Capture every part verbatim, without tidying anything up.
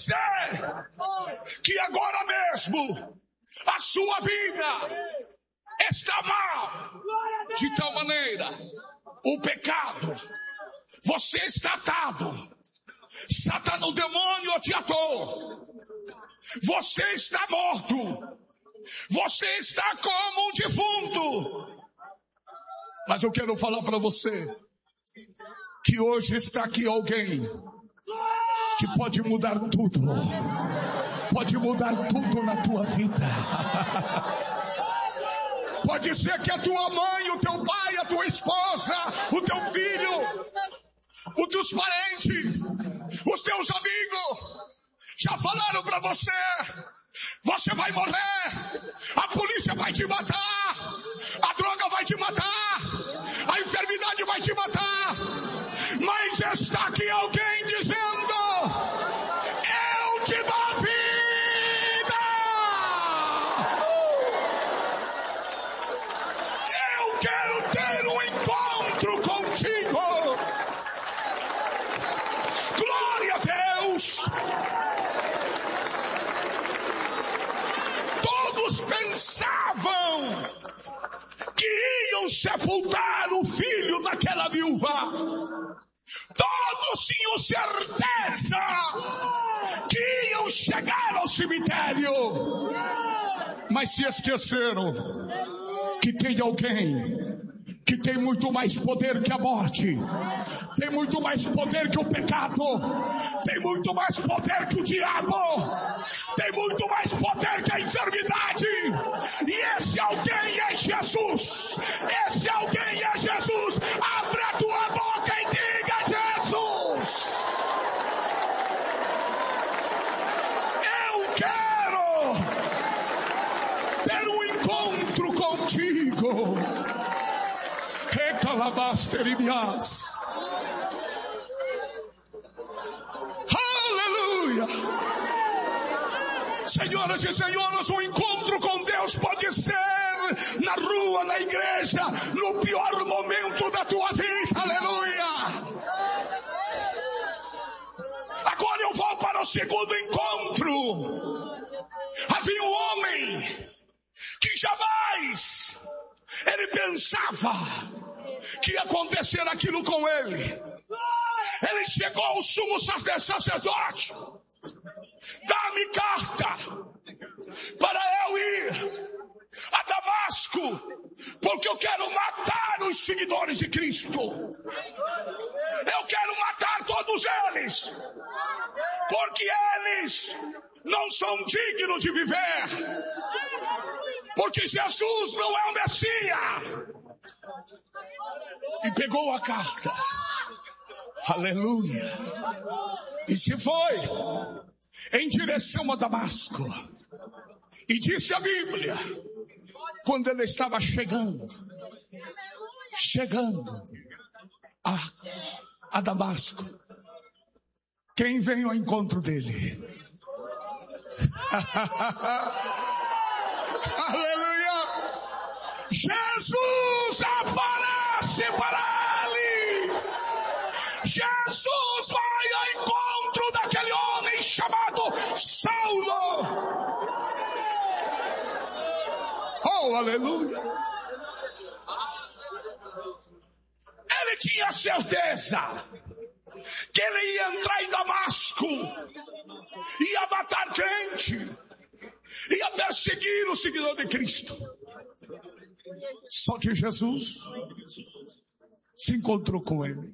você que agora mesmo a sua vida está mal, de tal maneira, o pecado, você está atado, Satanás, o demônio te atou, você está morto, você está como um defunto. Mas eu quero falar para você que hoje está aqui alguém que pode mudar tudo, pode mudar tudo na tua vida. Pode ser que a tua mãe, o teu pai, a tua esposa, o teu filho, os teus parentes, os teus amigos já falaram para você: você vai morrer, a polícia vai te matar, a droga vai te matar, a enfermidade vai te matar. Mas está aqui alguém dizendo: eu te dou vida, eu quero ter um encontro contigo. Glória a Deus. Todos pensavam que iam sepultar o filho daquela viúva. Todos tinham certeza que iam chegar ao cemitério, mas se esqueceram que tem alguém que tem muito mais poder que a morte, tem muito mais poder que o pecado, tem muito mais poder que o diabo, tem muito mais poder que a enfermidade. E esse alguém é Jesus. Esse alguém é Jesus. Abre a tua boca e diga: Jesus, eu quero ter um encontro contigo. Recalabasteribias. Aleluia. Senhoras e senhores, um encontro com Deus pode ser na rua, na igreja, no pior momento da tua vida. Aleluia. Agora eu vou para o segundo encontro. Havia um homem que jamais ele pensava que ia acontecer aquilo com ele. Ele chegou ao sumo sacerdote: dá-me carta para eu ir a Damasco, porque eu quero matar os seguidores de Cristo. Eu quero matar todos eles, porque eles não são dignos de viver, porque Jesus não é o Messias. E pegou a carta, aleluia, e se foi em direção a Damasco. E disse a Bíblia, quando ele estava chegando, chegando a, a Damasco, quem veio ao encontro dele? Aleluia! Jesus aparece para ele. Jesus vai ao encontro daquele homem chamado Saulo. Oh, aleluia! Ele tinha certeza que ele ia entrar em Damasco, ia matar crente, ia perseguir o seguidor de Cristo. Só que Jesus se encontrou com ele.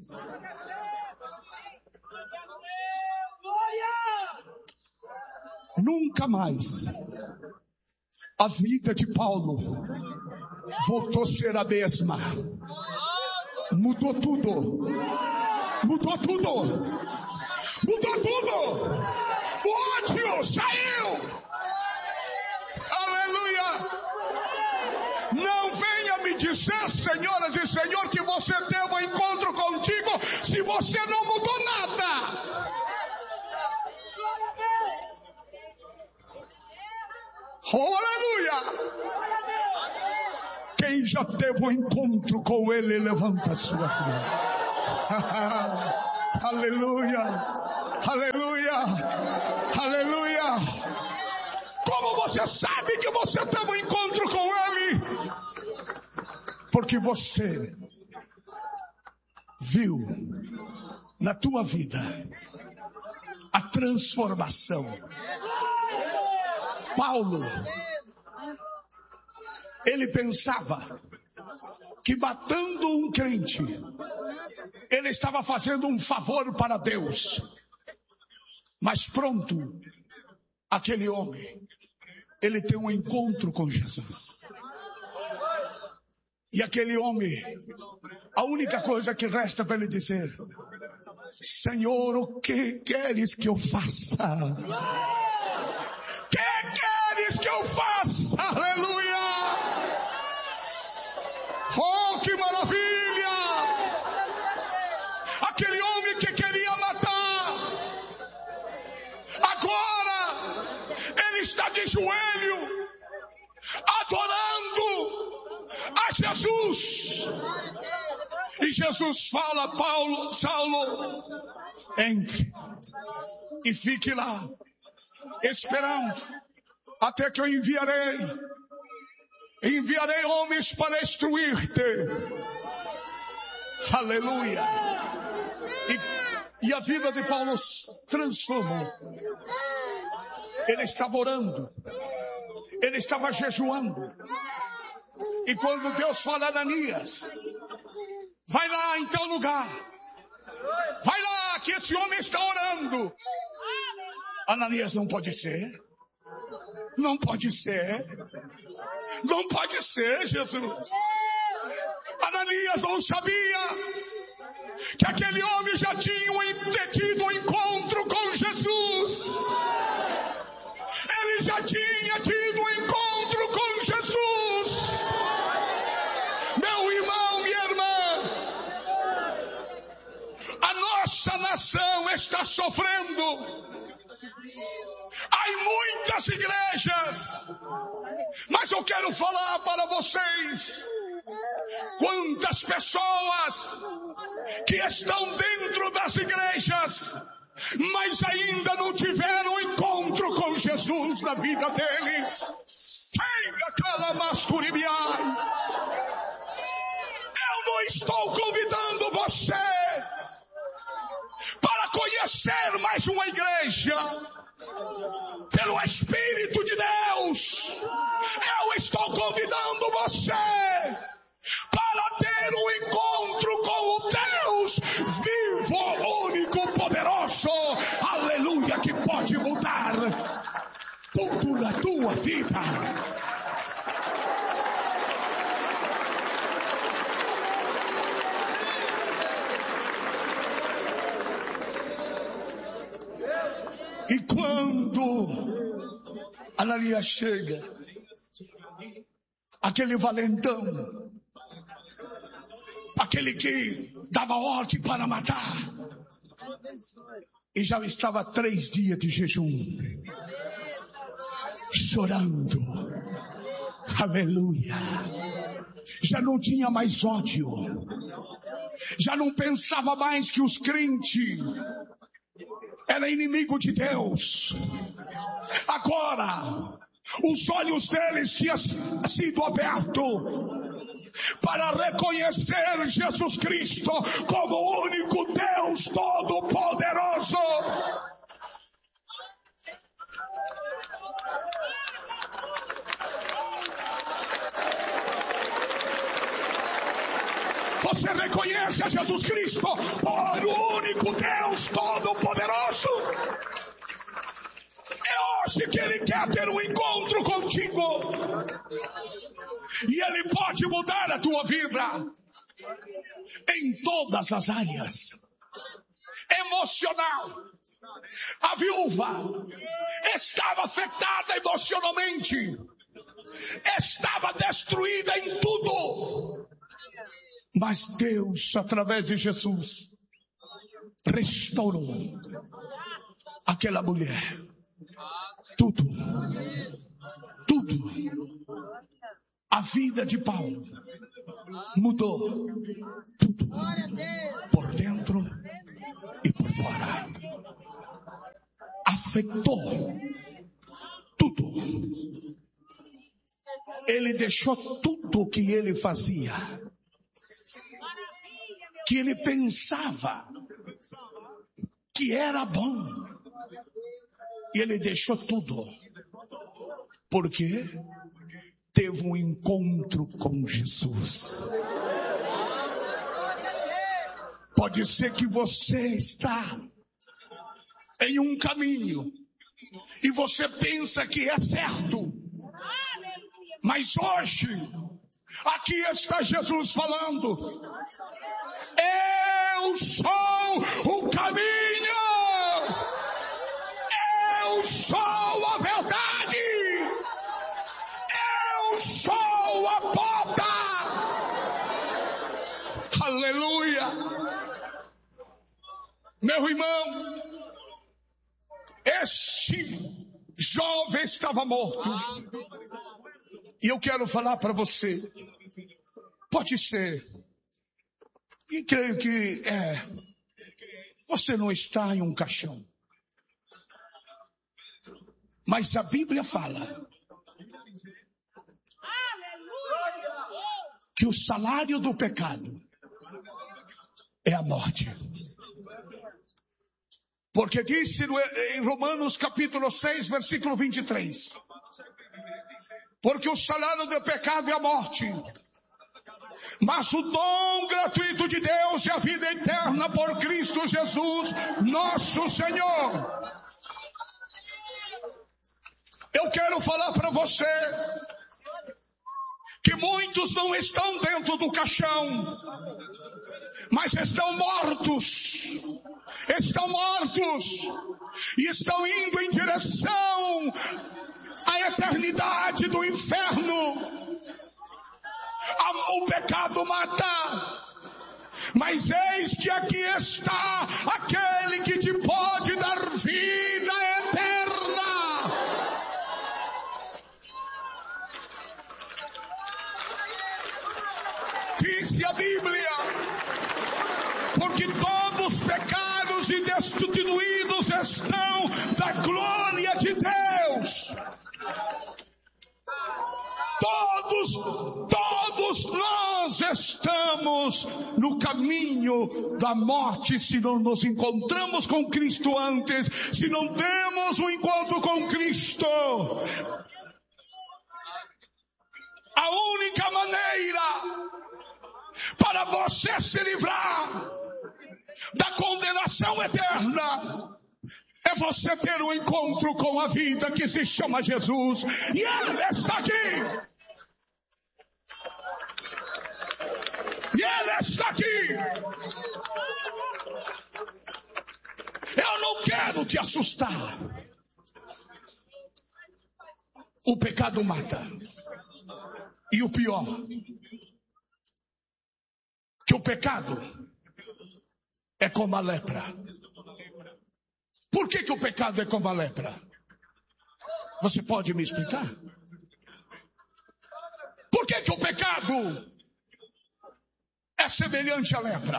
Nunca mais a vida de Paulo voltou a ser a mesma. Mudou tudo. Mudou tudo. Mudou tudo. O ódio saiu. Aleluia. Não venha me dizer, senhoras e senhores, que você teve um encontro contigo se você não mudou nada. Oh, aleluia. Quem já teve um encontro com ele, levanta a sua mão. Aleluia. Aleluia. Aleluia. você sabe que você teve um encontro com Ele? Porque você viu na tua vida a transformação. Paulo, ele pensava que matando um crente, ele estava fazendo um favor para Deus. Mas pronto, aquele homem, ele tem um encontro com Jesus. E aquele homem, a única coisa que resta para ele dizer: Senhor, o que queres que eu faça? O que queres que eu faça? Aleluia! Oh, que maravilha! Aquele homem que queria matar, agora ele está de joelho, adorando a Jesus. E Jesus fala: Paulo, Saulo, entre e fique lá, esperando, até que eu enviarei. Enviarei homens para destruir-te. Aleluia. E, e a vida de Paulo transformou. Ele estava orando. Ele estava jejuando. E quando Deus fala a Ananias: vai lá em tal lugar. Vai lá que esse homem está orando. Ananias: não pode ser. Não pode ser. Não pode ser, Jesus. Ananias não sabia que aquele homem já tinha tido um encontro com Jesus. Ele já tinha tido um encontro com Jesus. Meu irmão, minha irmã, a nossa nação está sofrendo. Há muitas igrejas, mas eu quero falar para vocês quantas pessoas que estão dentro das igrejas, mas ainda não tiveram encontro com Jesus na vida deles. Eu não estou convidando você para conhecer mais uma igreja. Pelo Espírito de Deus, eu estou convidando você para ter um encontro com o Deus vivo, único, poderoso, aleluia, que pode mudar tudo na tua vida. E quando Ananias chega, aquele valentão, aquele que dava ordem para matar, e já estava três dias de jejum, chorando, aleluia, já não tinha mais ódio, já não pensava mais que os crentes era inimigo de Deus. Agora, os olhos deles tinham sido abertos para reconhecer Jesus Cristo como o único Deus Todo-Poderoso. Você reconhece a Jesus Cristo por o único Deus Todo-Poderoso? É hoje que Ele quer ter um encontro contigo. E Ele pode mudar a tua vida em todas as áreas. Emocional. A viúva estava afetada emocionalmente. Estava destruída em tudo. Mas Deus, através de Jesus, restaurou aquela mulher. Tudo. Tudo. A vida de Paulo mudou. Tudo. Por dentro e por fora. Afetou tudo. Ele deixou tudo o que ele fazia, que ele pensava que era bom. E ele deixou tudo, porque teve um encontro com Jesus. Pode ser que você está em um caminho e você pensa que é certo, mas hoje aqui está Jesus falando: eu sou o caminho, eu sou a verdade, eu sou a porta. Aleluia. Meu irmão, este jovem estava morto. E eu quero falar para você, pode ser, e creio que é, você não está em um caixão. Mas a Bíblia fala que o salário do pecado é a morte. Porque disse em Romanos capítulo seis, versículo vinte e três. Porque o salário do pecado é a morte, mas o dom gratuito de Deus é a vida eterna por Cristo Jesus, nosso Senhor. Eu quero falar para você que muitos não estão dentro do caixão, mas estão mortos, estão mortos e estão indo em direção à eternidade do inferno. O pecado mata, mas eis que aqui está aquele que te pode dar vida eterna. Diz a Bíblia, porque todos os pecados e destituídos estão da glória de Deus. Todos, todos nós estamos no caminho da morte se não nos encontramos com Cristo antes, se não temos um encontro com Cristo. A única maneira para você se livrar da condenação eterna é você ter um encontro com a vida que se chama Jesus. E Ele está aqui. E Ele está aqui. Eu não quero te assustar. O pecado mata. E o pior, que o pecado é como a lepra. Por que que o pecado é como a lepra? Você pode me explicar? Por que que o pecado é semelhante à lepra?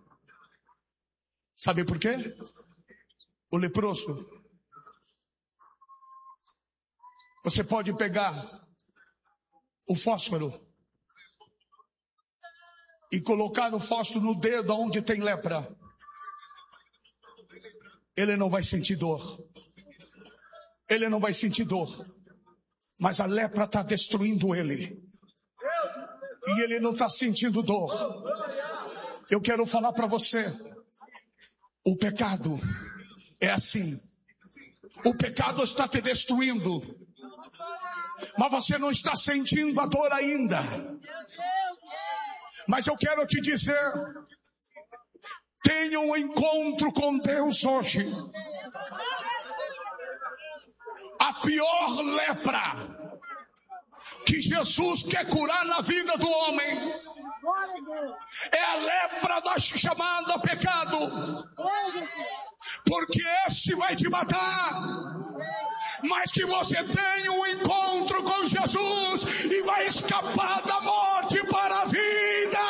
Sabe por quê? O leproso. Você pode pegar o fósforo e colocar o fósforo no dedo onde tem lepra. Ele não vai sentir dor. Ele não vai sentir dor. Mas a lepra está destruindo ele. E ele não está sentindo dor. Eu quero falar para você. O pecado é assim. O pecado está te destruindo. Mas você não está sentindo a dor ainda. Mas eu quero te dizer, tenha um encontro com Deus hoje. A pior lepra que Jesus quer curar na vida do homem é a lepra da chamada pecado. Porque esse vai te matar. Mas que você tenha um encontro com Jesus e vai escapar da morte para a vida.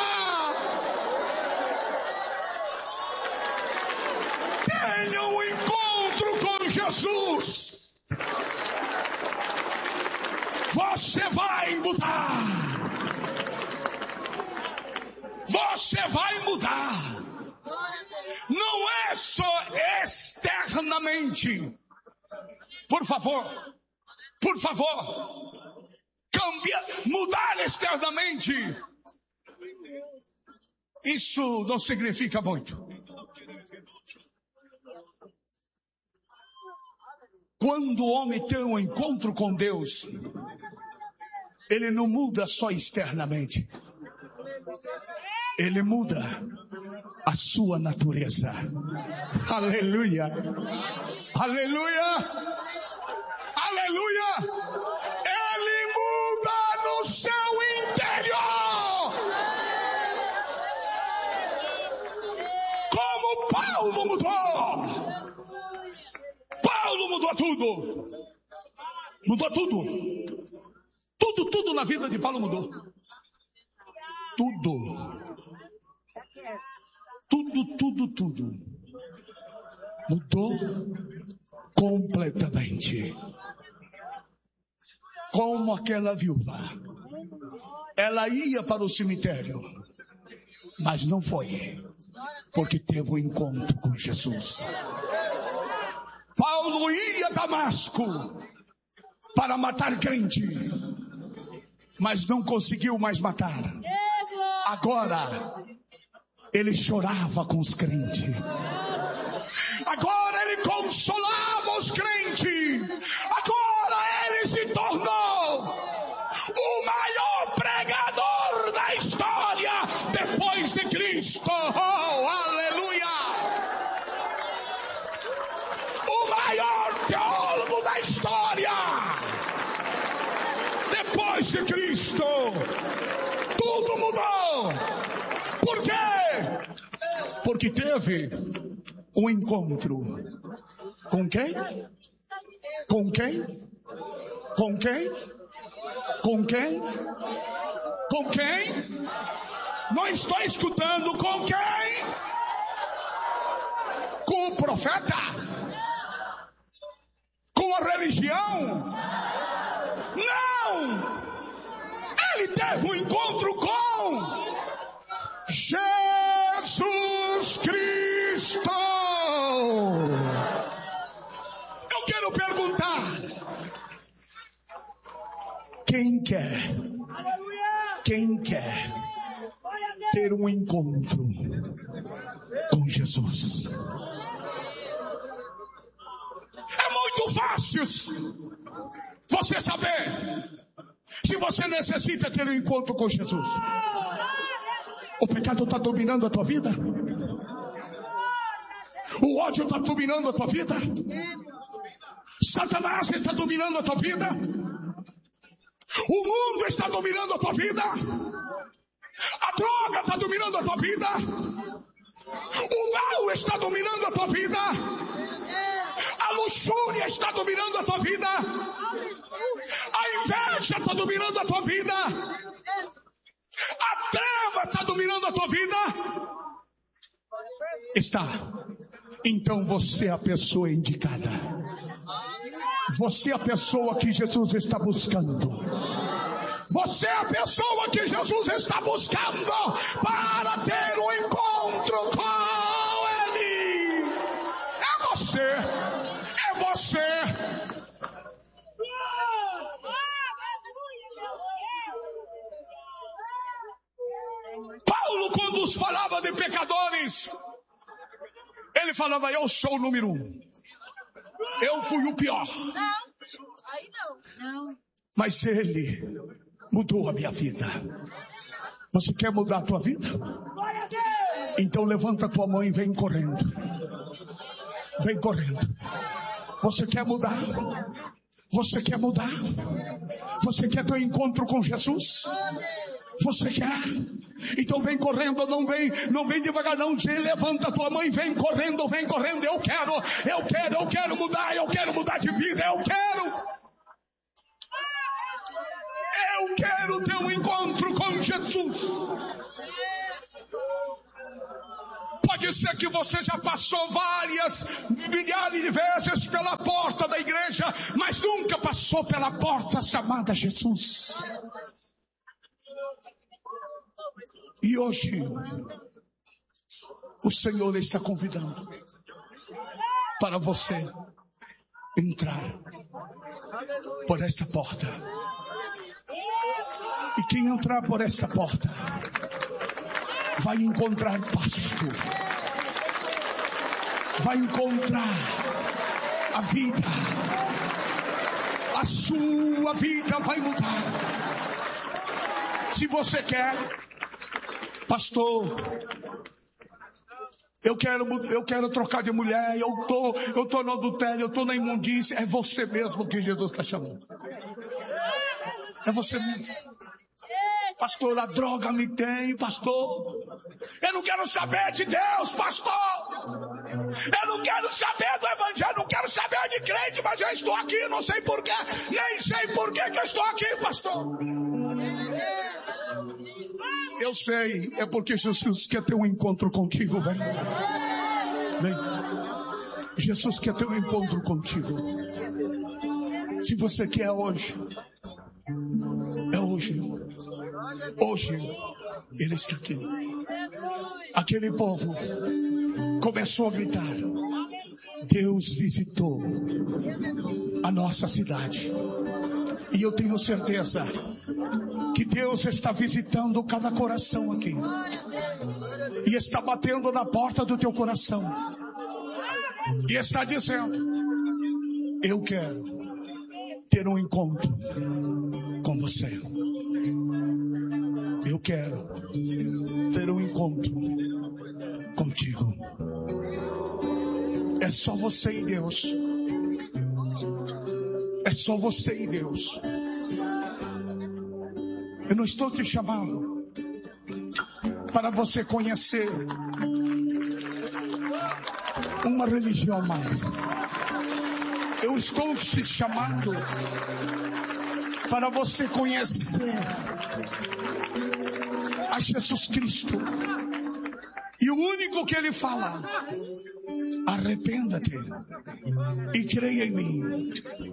Tenha um encontro com Jesus. Você vai mudar. mudar. Não é só externamente. Por favor, por favor, cambiar, mudar externamente. Isso não significa muito. Quando o homem tem um encontro com Deus, ele não muda só externamente. Ele muda a sua natureza. Aleluia. Aleluia. Aleluia. Ele muda no seu interior. Como Paulo mudou. Paulo mudou tudo. Mudou tudo. Tudo, tudo na vida de Paulo mudou. Tudo. Tudo, tudo, tudo. Mudou completamente. Como aquela viúva. Ela ia para o cemitério, mas não foi, porque teve um encontro com Jesus. Paulo ia a Damasco para matar crente, mas não conseguiu mais matar. Agora ele chorava com os crentes. Agora ele consolava os crentes. Agora ele se tornou o maior pregador da história depois de Cristo. Oh, aleluia! O maior teólogo da história depois de Cristo. Tudo mudou. Por quê? Porque teve um encontro. Com quem? Com quem? Com quem? Com quem? Com quem? Não estou escutando. Com quem? Com o profeta? Com a religião? Não! Ele teve um encontro com Jesus Cristo. Eu quero perguntar: quem quer? Quem quer ter um encontro com Jesus? É muito fácil você saber se você necessita ter um encontro com Jesus. O pecado está dominando a tua vida? O ódio está dominando a tua vida? Satanás está dominando a tua vida? O mundo está dominando a tua vida? A droga está dominando a tua vida? O mal está dominando a tua vida? A luxúria está dominando a tua vida? A inveja está dominando a tua vida? A treva está dominando a tua vida? Está. Então você é a pessoa indicada. Você é a pessoa que Jesus está buscando. Você é a pessoa que Jesus está buscando para ter um encontro com Ele. É você. É você. Paulo, quando os falava de pecadores, ele falava: eu sou o número um. Eu fui o pior. Não, aí não. Não. Mas ele mudou a minha vida. Você quer mudar a tua vida? Então levanta a tua mão e vem correndo. Vem correndo. Você quer mudar? Você quer mudar? Você quer ter um encontro com Jesus? Você quer? Então vem correndo, não vem, não vem devagar, não. Levanta a tua mão e vem correndo, vem correndo. Eu quero, eu quero, eu quero mudar, eu quero mudar de vida, eu quero. Eu quero ter um encontro com Jesus. Pode ser que você já passou várias, milhares de vezes pela porta da igreja, mas nunca passou pela porta chamada Jesus. E hoje, O Senhor está convidando para você entrar por esta porta. E quem entrar por esta porta vai encontrar pasto, vai encontrar a vida. A sua vida vai mudar. Se você quer, pastor, eu quero, eu quero trocar de mulher, eu tô, eu tô no adultério, eu tô na imundícia, é você mesmo que Jesus está chamando. É você mesmo. Pastor, a droga me tem, pastor. Eu não quero saber de Deus, pastor. Eu não quero saber do evangelho, não quero saber de crente, mas eu estou aqui, não sei porquê, nem sei porquê que eu estou aqui, pastor. Eu sei, é porque Jesus quer ter um encontro contigo, vem. Vem. Jesus quer ter um encontro contigo. Se você quer hoje, é hoje. Hoje, Ele está aqui. Aquele povo começou a gritar. Deus visitou a nossa cidade. E eu tenho certeza que Deus está visitando cada coração aqui. E está batendo na porta do teu coração. E está dizendo: eu quero ter um encontro com você. Eu quero ter um encontro contigo. É só você e Deus. É só você e Deus. Eu não estou te chamando para você conhecer uma religião mais. Eu estou te chamando para você conhecer a Jesus Cristo. E o único que Ele fala: arrependa-te e creia em mim.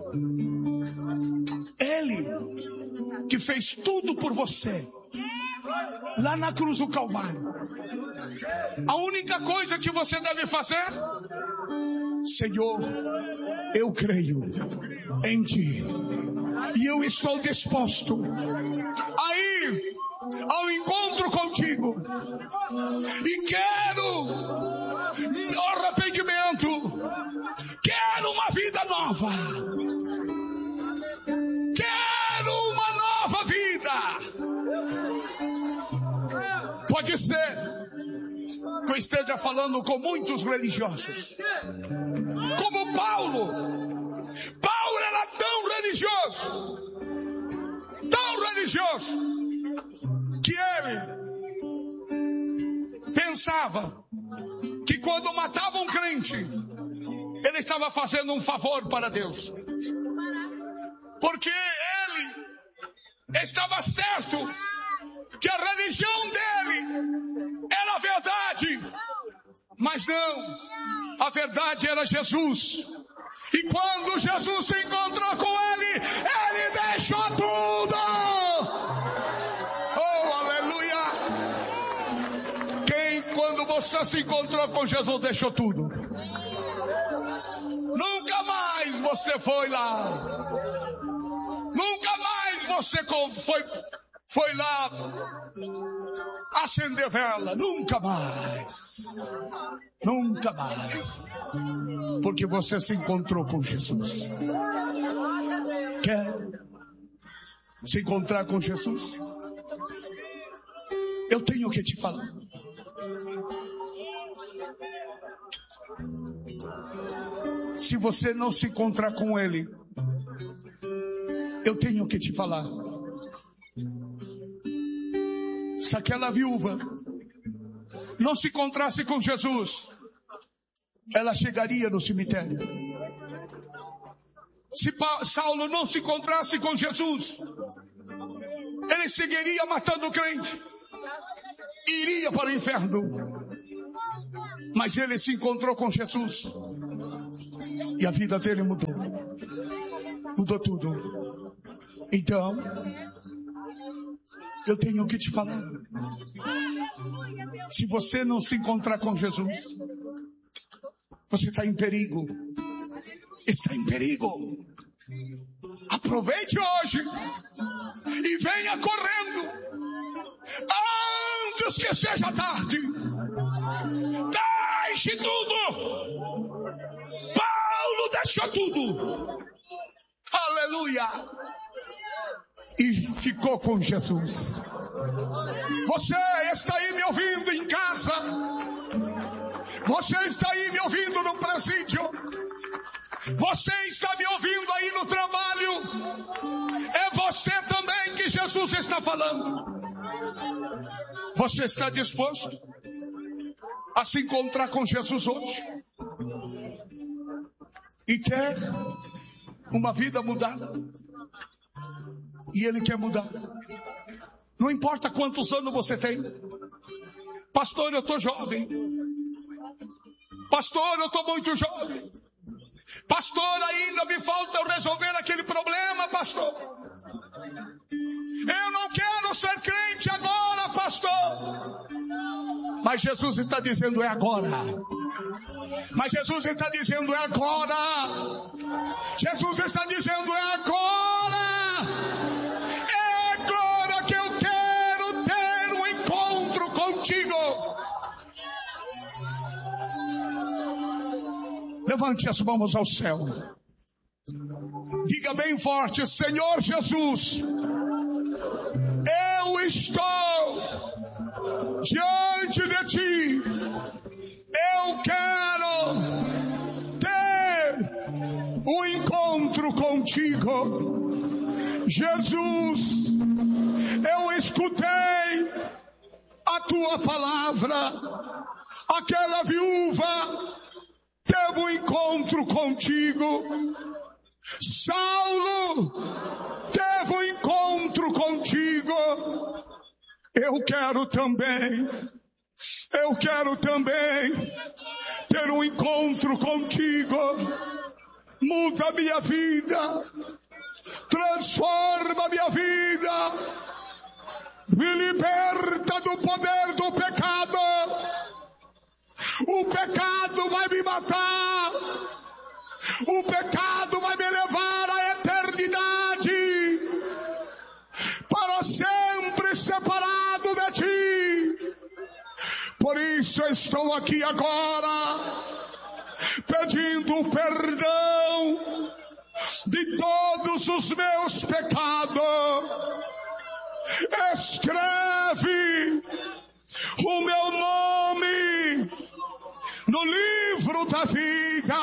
Ele que fez tudo por você lá na cruz do Calvário. A única coisa que você deve fazer: Senhor, eu creio em Ti e eu estou disposto a ir ao encontro contigo e quero arrependimento, quero uma vida nova, quero uma nova vida. Pode ser que eu esteja falando com muitos religiosos, como Paulo. Paulo era tão religioso, tão religioso, que ele pensava que quando matava um crente, ele estava fazendo um favor para Deus. Porque ele estava certo que a religião dele era a verdade. Mas não, a verdade era Jesus. E quando Jesus se encontrou com ele, ele deixou tudo. Quando você se encontrou com Jesus, deixou tudo. Nunca mais você foi lá. Nunca mais você foi, foi lá acender vela. Nunca mais. Nunca mais. Porque você se encontrou com Jesus. Quer se encontrar com Jesus? Eu tenho que te falar. Se você não se encontrar com Ele, eu tenho que te falar. Se aquela viúva não se encontrasse com Jesus, ela chegaria no cemitério. Se Saulo não se encontrasse com Jesus, ele seguiria matando o crente, iria para o inferno. Mas ele se encontrou com Jesus e a vida dele mudou. Mudou tudo. Então, Eu tenho que te falar. Se você não se encontrar com Jesus, você está em perigo. Está em perigo. Aproveite hoje e venha correndo antes que seja tarde. Deixe tudo. Paulo deixou tudo. Aleluia. E ficou com Jesus. Você está aí me ouvindo em casa. Você está aí me ouvindo no presídio. Você está me ouvindo aí no trabalho. É você também que Jesus está falando. Você está disposto a se encontrar com Jesus hoje? E quer uma vida mudada? E Ele quer mudar. Não importa quantos anos você tem. Pastor, eu estou jovem. Pastor, eu estou muito jovem. Pastor, ainda me falta eu resolver aquele problema, pastor. Eu não quero ser crente agora, pastor. Mas Jesus está dizendo é agora. Mas Jesus está dizendo é agora. Jesus está dizendo é agora. É agora que eu quero ter um encontro contigo. Levante as mãos ao céu. Diga bem forte: Senhor Jesus, eu estou diante de ti. Eu quero ter um encontro contigo. Jesus, eu escutei a tua palavra. Aquela viúva teve um encontro contigo. Saulo teve um encontro contigo. Eu quero também, eu quero também ter um encontro contigo. Muda a minha vida, transforma a minha vida, me liberta do poder do pecado. O pecado vai me matar. O pecado vai me levar à eternidade, para sempre separado de ti. Por isso eu estou aqui agora, pedindo perdão de todos os meus pecados. Escreve o meu nome no livro da vida.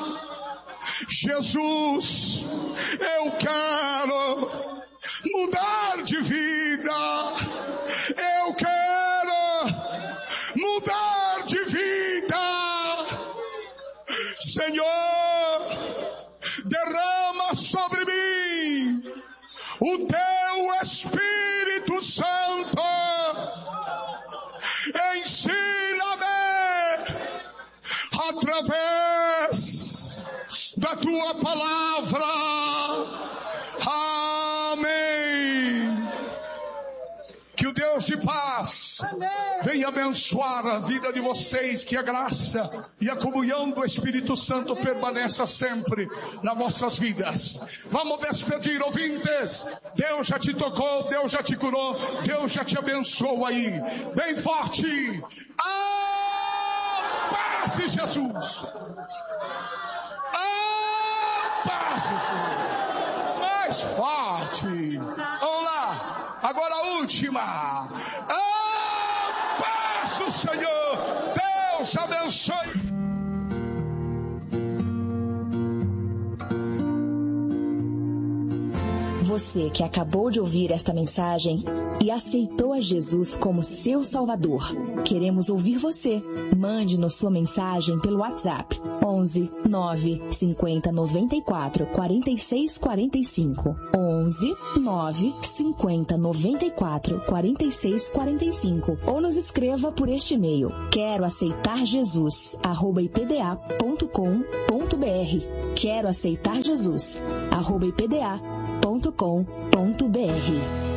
Jesus, eu quero mudar de vida. Eu quero mudar de vida. Senhor, derrama sobre mim o teu Espírito Santo. Ensina-me através da tua palavra. Amém. Que o Deus de paz venha abençoar a vida de vocês, que a graça e a comunhão do Espírito Santo permaneça sempre nas vossas vidas. Vamos despedir, ouvintes. Deus já te tocou, Deus já te curou, Deus já te abençoou aí. Bem forte. A paz de Jesus. A paz de Jesus. Mais forte. Vamos lá. Agora a última. A paz do Senhor. Deus abençoe. Você que acabou de ouvir esta mensagem e aceitou a Jesus como seu Salvador, queremos ouvir você. Mande-nos sua mensagem pelo WhatsApp onze, nove, cinquenta, noventa e quatro, quarenta e seis, quarenta e cinco. onze, nove, cinquenta, noventa e quatro, quarenta e seis, quarenta e cinco. Ou nos escreva por este e-mail: quero aceitar Jesus, arroba i p d a ponto com ponto b r. Quero aceitar Jesus, arroba i p d a ponto com ponto b r.